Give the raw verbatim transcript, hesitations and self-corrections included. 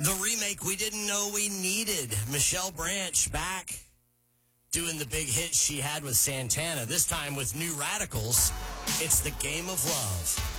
The remake we didn't know we needed. Michelle Branch back doing the big hit she had with Santana. This time with New Radicals. It's The Game of Love.